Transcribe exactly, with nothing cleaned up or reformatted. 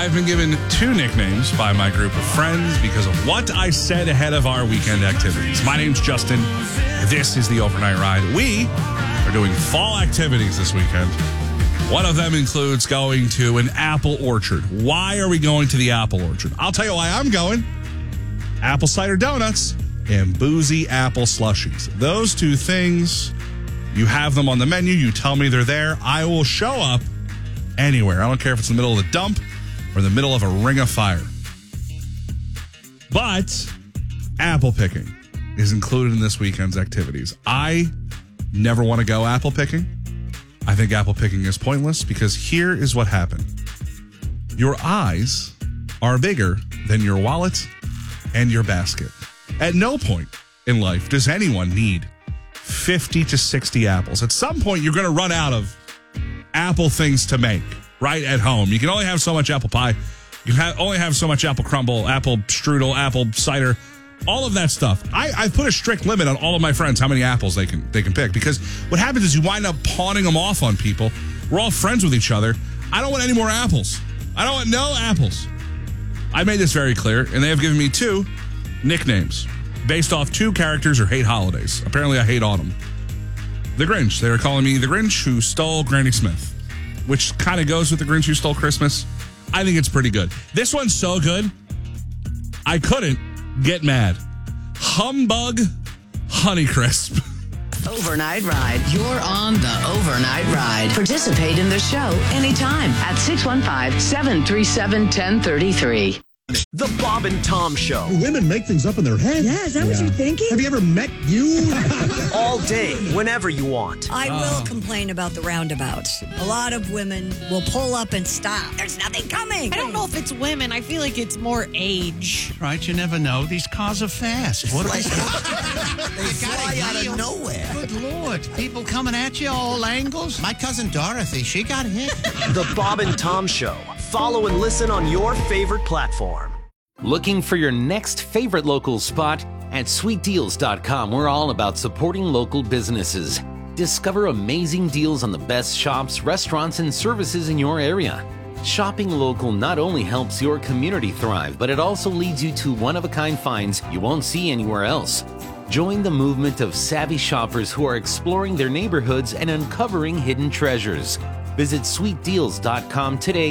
I've been given two nicknames by my group of friends because of what I said ahead of our weekend activities. My name's Justin. This is the Overnight Ride. We are doing fall activities this weekend. One of them includes going to an apple orchard. Why are we going to the apple orchard? I'll tell you why I'm going. Apple cider donuts and boozy apple slushies. Those two things, you have them on the menu. You tell me they're there. I will show up anywhere. I don't care if it's in the middle of the dump or in the middle of a ring of fire. But apple picking is included in this weekend's activities. I never want to go apple picking. I think apple picking is pointless because here is what happened. Your eyes are bigger than your wallet and your basket. At no point in life does anyone need fifty to sixty apples. At some point, you're going to run out of apple things to make right at home. You can only have so much apple pie. You can only have so much apple crumble, apple strudel, apple cider, all of that stuff. I, I put a strict limit on all of my friends how many apples they can they can pick, because what happens is you wind up pawning them off on people. We're all friends with each other. I don't want any more apples. I don't want no apples. I made this very clear, and they have given me two nicknames based off two characters who hate holidays. Apparently, I hate autumn. The Grinch. They were calling me the Grinch who stole Granny Smith, which kind of goes with the Grinch who stole Christmas. I think it's pretty good. This one's so good, I couldn't get mad. Humbug Honeycrisp. Overnight Ride. You're on the Overnight Ride. Participate in the show anytime at six one five, seven three seven, one zero three three. The Bob and Tom Show. Women make things up in their head. Yeah, is that yeah. what you're thinking? Have you ever met you? All day, whenever you want. I will oh. complain about the roundabouts. A lot of women will pull up and stop. There's nothing coming. I don't know if it's women. I feel like it's more age. Right, you never know. These cars are fast. What are they? They fly out of nowhere. Good Lord. People coming at you all angles. My cousin Dorothy, she got hit. The Bob and Tom Show. Follow and listen on your favorite platform. Looking for your next favorite local spot? At sweet deals dot com, we're all about supporting local businesses. Discover amazing deals on the best shops, restaurants, and services in your area. Shopping local not only helps your community thrive, but it also leads you to one-of-a-kind finds you won't see anywhere else. Join the movement of savvy shoppers who are exploring their neighborhoods and uncovering hidden treasures. Visit sweet deals dot com today